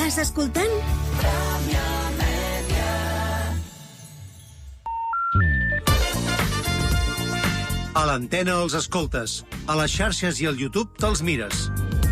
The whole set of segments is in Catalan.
Estàs escoltant? A l'antena els escoltes, a les xarxes i al YouTube te'ls mires.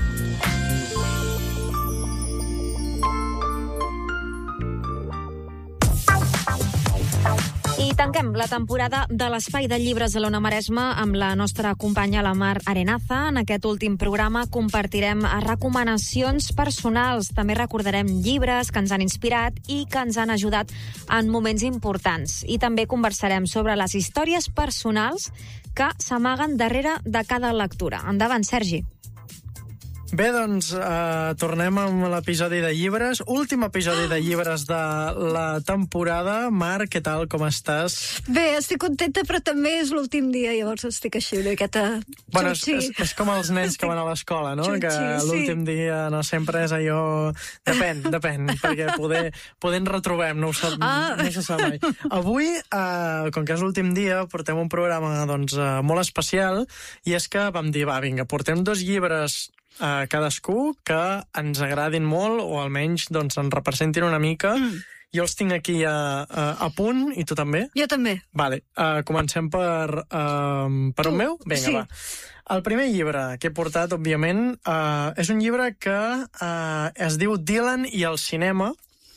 I tanquem la temporada de l'Espai de Llibres de l'Ona Maresma amb la nostra companya la Mar Arenaza. En aquest últim programa compartirem recomanacions personals. També recordarem llibres que ens han inspirat i que ens han ajudat en moments importants. I també conversarem sobre les històries personals que s'amaguen darrere de cada lectura. Endavant, Sergi. Bé, doncs, tornem amb l'episodi de llibres. Últim episodi de llibres de la temporada. Marc, què tal, com estàs? Bé, estic contenta, però també és l'últim dia, llavors estic així una miqueta Bueno, xutxi. és com els nens que van a l'escola, no? Xutxi, Que l'últim dia no sempre és allò... Depèn, perquè poder ens retrobem, no se sap mai. Avui, com que és l'últim dia, portem un programa doncs, molt especial, i és que vam dir, va, vinga, portem 2 llibres cadascú que ens agradin molt o almenys doncs, ens representin una mica. Jo els tinc aquí a punt, i tu també? Jo també. Vale, comencem per un meu? Vinga, Sí. va. El primer llibre que he portat, òbviament, és un llibre que es diu Dylan i el cinema.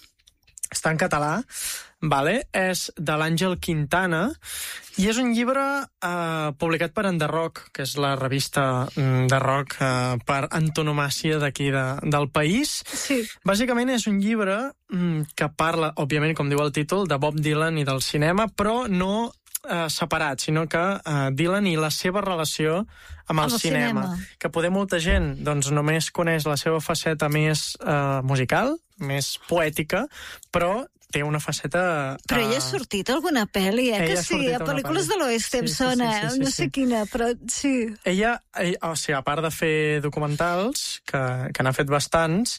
Està en català, vale? És de l'Àngel Quintana, i és un llibre publicat per Enderroc, que és la revista de rock per antonomàsia d'aquí del país. Sí. Bàsicament és un llibre que parla, òbviament, com diu el títol, de Bob Dylan i del cinema, però no separat, sinó que Dylan i la seva relació amb el cinema. Que poder molta gent doncs, només coneix la seva faceta més musical, més poètica, però té una faceta... Però ella ha sortit a alguna pel·li, que sí? A pel·lícules de l'Oest em sona, no sé quina, però sí. Ella, o sigui, a part de fer documentals, que n'ha fet bastants,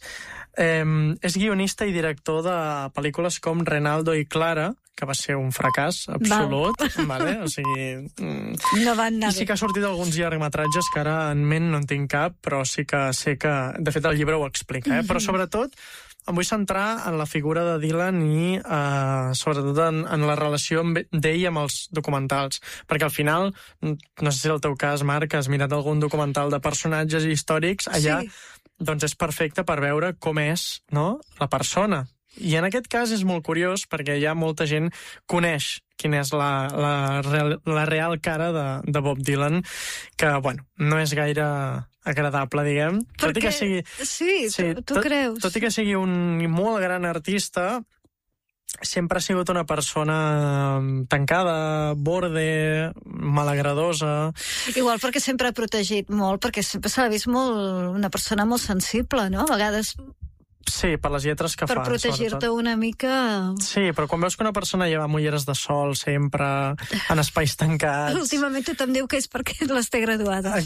és guionista i director de pel·lícules com Renaldo i Clara, que va ser un fracàs absolut, vale? O sigui... No van anar I sí que ha sortit alguns llargmetratges que ara en ment no en tinc cap, però sí que sé que... De fet, el llibre ho explica, Però sobretot em vull centrar en la figura de Dylan i sobretot en la relació d'ell amb els documentals, perquè al final, no sé si és el teu cas, Marc, has mirat algun documental de personatges històrics, allà doncs és perfecte per veure com és, no?, la persona. I en aquest cas és molt curiós perquè ja molta gent coneix quina és la real cara de Bob Dylan, que, bueno, no és gaire agradable, diguem. Tot i que sigui... Sí, tu creus. Tot i que sigui un molt gran artista, sempre ha sigut una persona tancada, borde, malagradosa... Igual perquè sempre ha protegit molt, perquè sempre s'ha vist una persona molt sensible, no? A vegades... Sí, per les lletres que fa. Per protegir-te una mica... Sí, però quan veus que una persona lleva amb ulleres de sol sempre, en espais tancats... Últimament tothom diu que és perquè les té graduades.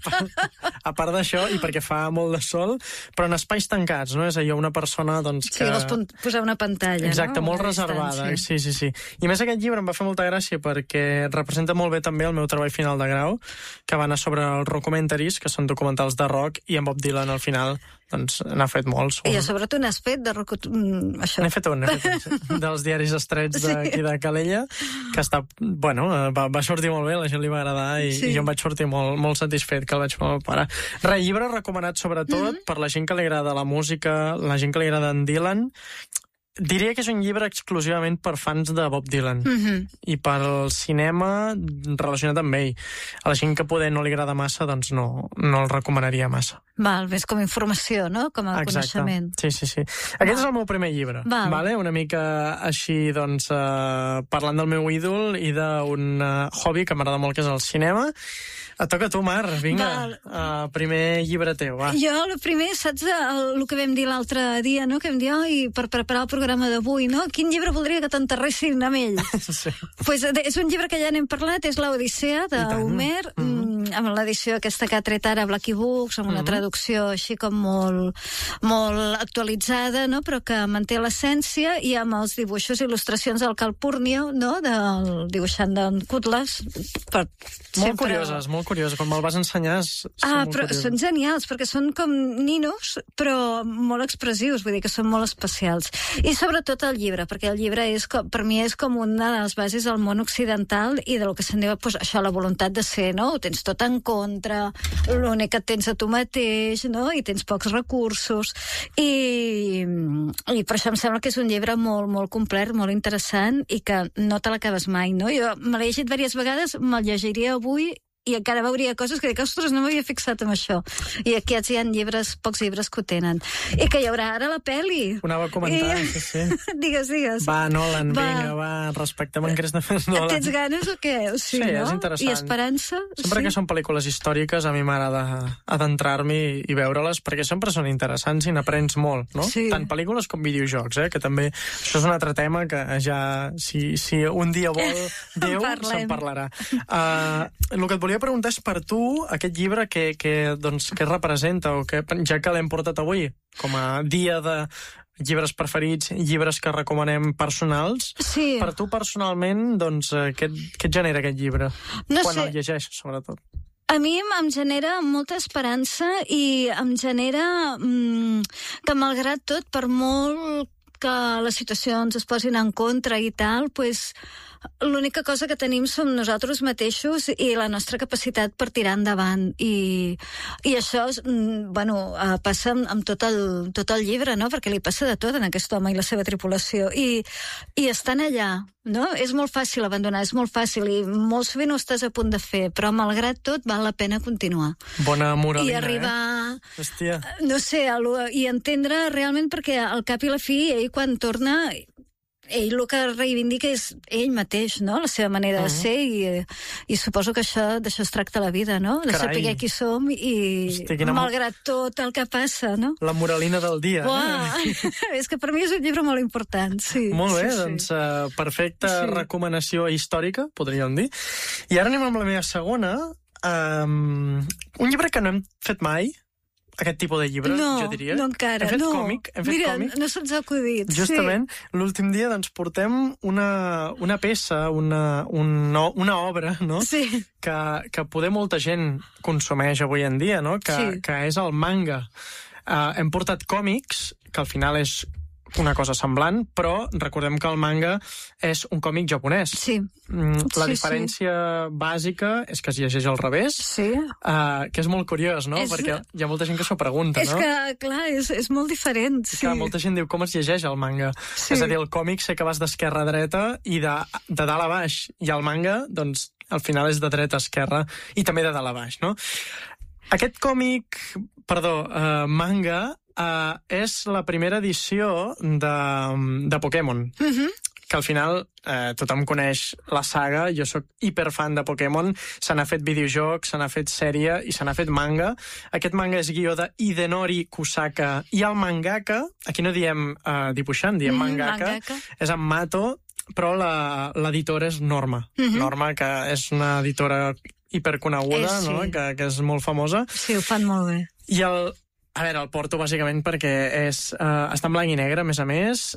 A part d'això, i perquè fa molt de sol, però en espais tancats, no? És allò una persona, doncs, que... Sí, vols posar una pantalla, exacte, no? molt reservada. Sí. I més aquest llibre em va fer molta gràcia perquè representa molt bé també el meu treball final de grau, que va anar sobre els rockumentaries, que són documentals de rock, i en Bob Dylan al final doncs n'ha fet molts. I sobretot n'has fet de rock... Això. N'he fet un, dels diaris estrets d'aquí de Calella, que està, bueno, va sortir molt bé, a la gent li va agradar i jo em vaig sortir molt satisfet que el vaig fer amb el pare. Llibre recomanat sobretot per la gent que li agrada la música, la gent que li agrada en Dylan. Diria que és un llibre exclusivament per fans de Bob Dylan i pel cinema relacionat amb ell. A la gent que poder no li agrada massa, doncs no el recomanaria massa. Val, més com a informació, no? Com a coneixement. Sí. Aquest és el meu primer llibre, vale? Una mica així, doncs, parlant del meu ídol i d'un hobby que m'agrada molt, que és el cinema. Et toca a tu, Mar, vinga. Primer llibre teu, va. Jo, el primer, saps el que vam dir l'altre dia, no? Que vam dir, per preparar el programa d'avui, no? Quin llibre voldria que t'enterressin amb ell? Sí. Pues és un llibre que ja n'hem parlat, és l'Odissea d'Homer. amb l'edició aquesta que ha tret ara Blacky Books, amb una traducció així com molt actualitzada, no? Però que manté l'essència, i amb els dibuixos i il·lustracions del Calpurnio, no? Del dibuixant d'en Cutlass. Molt curioses. Quan me'l vas ensenyar són molt però curiosos. són genials, perquè són com ninos, però molt expressius, vull dir que són molt especials. I sobretot el llibre, perquè el llibre per mi és com una de les bases del món occidental i del que se'n diu, doncs, això, la voluntat de ser, no? Ho tens tot en contra, l'únic que et tens a tu mateix, no? I tens pocs recursos. I per això em sembla que és un llibre molt, molt complet, molt interessant, i que no te l'acabes mai, no? Jo me l'he llegit diverses vegades, me'l llegiria avui i encara veuria coses que dic, ostres, no m'havia fixat en això. I aquí hi ha pocs llibres que ho tenen. I que hi haurà ara la pel·li. Ho anava a comentar, sí. Digues. Va, Nolan, vinga, va, respectem en Christopher Nolan. Tens ganes o què? Sí, no? És interessant. I esperança? Sempre que són pel·lícules històriques a mi m'agrada adentrar-m'hi i veure-les, perquè sempre són interessants i n'aprens molt, no? Sí. Tant pel·lícules com videojocs, que també això és un altre tema que ja, si un dia vol Déu, se'n parlarà. El que et volia preguntar és per tu aquest llibre que representa, o que, ja que l'hem portat avui com a dia de llibres preferits, llibres que recomanem personals. Sí. Per tu personalment, doncs, què et genera aquest llibre? No Quan sé. el llegeixes, sobretot. A mi em genera molta esperança i em genera que, malgrat tot, per molt que les situacions es posin en contra i tal, doncs l'única cosa que tenim som nosaltres mateixos i la nostra capacitat per tirar endavant. I això passa amb tot el llibre, no? Perquè li passa de tot en aquest home i la seva tripulació. I estan allà, no? És molt fàcil abandonar, és molt fàcil, i molt sovint ho estàs a punt de fer, però malgrat tot val la pena continuar. Bona moralina, I arribar... Hòstia. No sé, i entendre realment, perquè al cap i la fi, ell quan torna... Ell el que reivindica és ell mateix, no? La seva manera de ser, i suposo que d'això es tracta la vida, no? De saber qui som i malgrat tot el que passa, no? La moralina del dia. És que per mi és un llibre molt important, sí. Molt bé, doncs perfecta recomanació històrica, podríem dir. I ara anem amb la meva segona. Un llibre que no hem fet mai, aquest tipus de llibre, jo diria. No, encara. Hem fet còmic. Mira, no se'ns ha acudit. Justament, l'últim dia doncs portem una peça, una obra, no? Sí. Que poder molta gent consumeix avui en dia, no? Que és el manga. Hem portat còmics, que al final és una cosa semblant, però recordem que el manga és un còmic japonès. Sí. La diferència bàsica és que es llegeix al revés, que és molt curiós, no? Perquè hi ha molta gent que s'ho pregunta, no? És que, clar, és molt diferent. És que molta gent diu com es llegeix el manga. És a dir, el còmic sé que vas d'esquerra a dreta i de dalt a baix, i el manga, doncs, al final és de dreta a esquerra i també de dalt a baix, no? Aquest manga, és la primera edició de Pokémon, que al final tothom coneix la saga. Jo sóc hiperfan de Pokémon, se n'ha fet videojoc, se n'ha fet sèrie i se n'ha fet manga. Aquest manga és guió de Hidenori Kusaka, i el mangaka, aquí no diem dibuixant, diem mangaka, és en Mato, però l'editora és Norma. Norma, que és una editora hiperconeguda, no? Que és molt famosa. Sí, ho fan molt bé. I el porto bàsicament perquè està en blanc i negre, a més.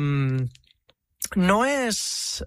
No és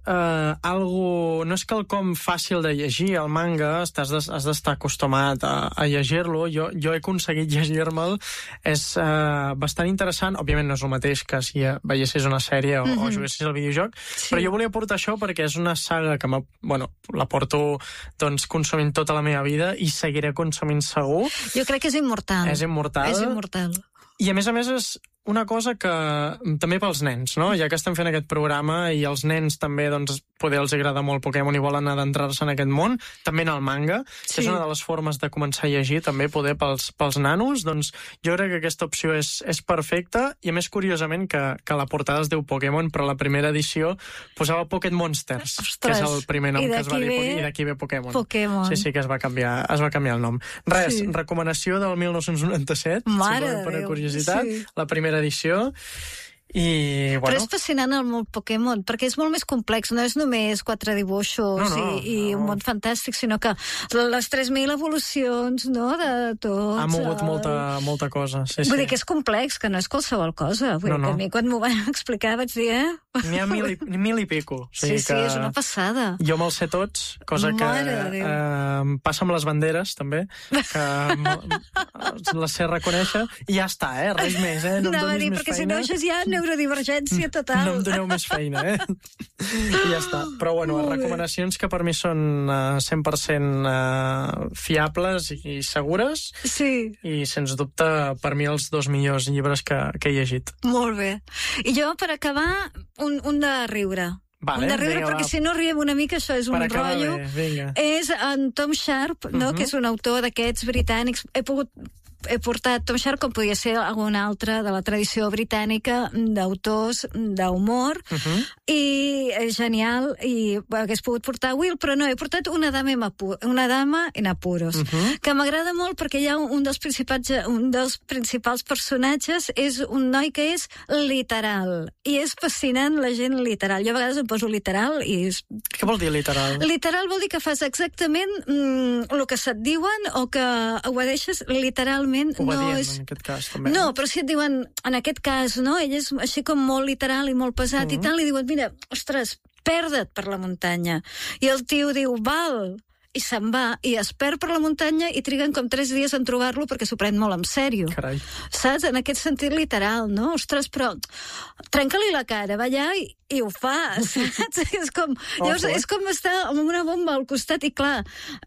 no és quelcom fàcil de llegir, el manga. Has d'estar acostumat a llegir-lo. Jo he aconseguit llegir-me'l. És bastant interessant. Òbviament no és el mateix que si veiessis una sèrie o juguessis al videojoc, però jo volia portar això perquè és una saga que la porto consumint tota la meva vida i seguiré consumint segur. Jo crec que és immortal. És immortal. I a més és una cosa que també pels nens, no? Ja que estem fent aquest programa i els nens també, doncs, poder els agrada molt Pokémon i volen adentrar-se en aquest món, també en el manga, que és una de les formes de començar a llegir també poder pels nanos, doncs jo crec que aquesta opció és perfecta, i a més curiosament que la portada es diu Pokémon, però la primera edició posava Pocket Monsters, que és el primer nom que es va dir, i d'aquí ve Pokémon. Sí, que es va canviar el nom. Res, recomanació del 1997, per curiositat, la primera edició. I, Però és fascinant el món Pokémon, perquè és molt més complex, no és només 4 dibuixos i un món fantàstic, sinó que les 3.000 evolucions, no?, de tots... Ha mogut molta cosa, sí. Vull dir que és complex, que no és qualsevol cosa. Vull dir que a mi, quan m'ho van explicar, vaig dir, N'hi ha 1.000 i pico. Sí, és una passada. Jo me'ls sé tots, cosa que passa amb les banderes, també, que les sé reconèixer, i ja està, res més, no em donis més feina. Perquè si no, això ja neurodivergència total. No em doneu més feina, I ja està. Però, bueno, recomanacions que per mi són 100% fiables i segures. Sí. I, sens dubte, per mi els 2 millors llibres que he llegit. Molt bé. I jo, per acabar, un de riure. Vale, un de riure, perquè si no riem una mica, això és un rotllo. És en Tom Sharp, que és un autor d'aquests britànics. He portat Tom Sharp, com podia ser algun altre de la tradició britànica d'autors d'humor, i és genial, i hagués pogut portar Will, però no, he portat Una dama en apuros, que m'agrada molt perquè hi ha un dels principals personatges, és un noi que és literal, i és fascinant la gent literal. Jo a vegades em poso literal i... Què vol dir literal? Literal vol dir que fas exactament el que se't diuen o que obedeixes literalment. Obedient, en aquest cas, també. No, però si et diuen, en aquest cas, no? Ell és així com molt literal i molt pesat i tal, li diuen, mira, ostres, perda't per la muntanya. I el tio diu, val, i se'n va, i es perd per la muntanya i triguen com 3 dies en trobar-lo perquè s'ho pren molt en sèrio. Carai. Saps? En aquest sentit literal, no? Ostres, però trenca-li la cara, va allà i ho fa, saps? És com estar amb una bomba al costat i, clar,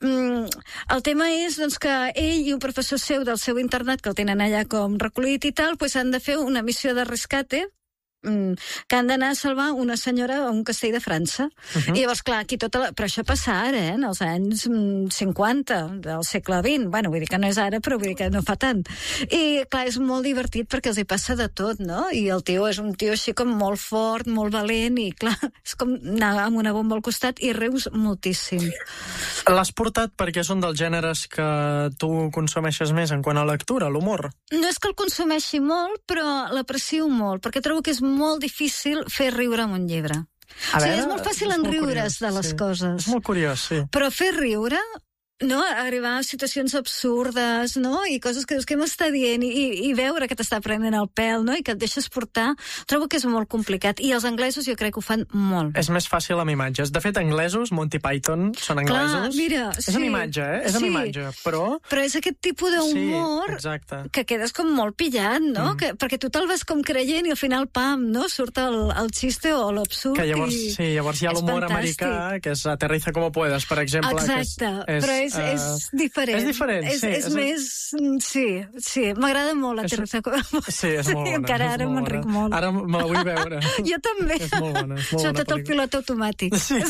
el tema és doncs, que ell i un professor seu del seu internat, que el tenen allà com recollit i tal, doncs han de fer una missió de rescate que han d'anar a salvar una senyora a un castell de França. I llavors, clar, aquí però això passa ara, en els anys 50 del segle XX. Bueno, vull dir que no és ara, però vull dir que no fa tant. I, clar, és molt divertit perquè els hi passa de tot, no? I el tio és un tio així com molt fort, molt valent, i, clar, és com anar amb una bomba al costat i rius moltíssim. L'has portat perquè són dels gèneres que tu consumeixes més en quant a lectura, l'humor? No és que el consumeixi molt, però l'aprecio molt, perquè trobo que és molt difícil fer riure amb un llibre. És molt fàcil enriure's de les coses. És molt curiós, sí. Però fer riure, no? Arribar a situacions absurdes, no? I coses que dius, què m'està dient? I veure que t'està prenent el pèl, no? I que et deixes portar. Trobo que és molt complicat. I els anglesos jo crec que ho fan molt bé. És més fàcil amb imatges. De fet, anglesos, Monty Python, són anglesos. Clar, mira, és amb imatge, És amb imatge, però... Però és aquest tipus d'humor que quedes com molt pillat, no? Perquè tu te'l vas com creient i al final, pam, no? Surt el xiste o l'absurd. Que llavors hi ha l'humor americà, que és Aterriza como puedas, per exemple. Exacte, però és diferent. És diferent, sí. És més... Sí, m'agrada molt Aterriza como puedas. Sí, és molt bona. Encara ara m'enric molt. Ara me la vull veure. Jo també. És molt bona. Sobretot el pilot automàtic. Sí.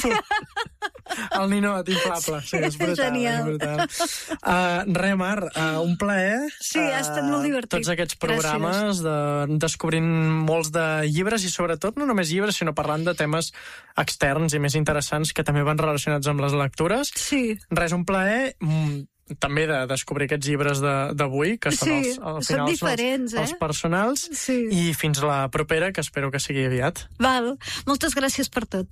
El ninot inflable. Sí, és brutal. Genial. Mar, un plaer. Sí, ha estat molt divertit. Tots aquests programes descobrint molts de llibres i sobretot no només llibres, sinó parlant de temes externs i més interessants que també van relacionats amb les lectures. Sí. Res, un plaer també de descobrir aquests llibres d'avui, que són al final diferents, els personals, i fins la propera, que espero que sigui aviat. Val. Moltes gràcies per tot.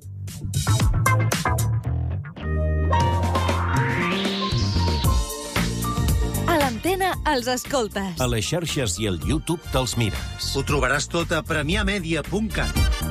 A l'Antena els escoltes. A les xarxes i al YouTube te'ls mires. Ho trobaràs tot a premiamedia.cat.